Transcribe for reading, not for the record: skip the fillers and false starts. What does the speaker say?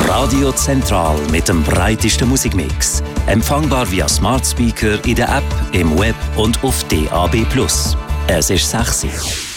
Radio Zentral mit dem breitesten Musikmix. Empfangbar via Smart Speaker in der App, im Web und auf DAB+. Es ist 6 Uhr.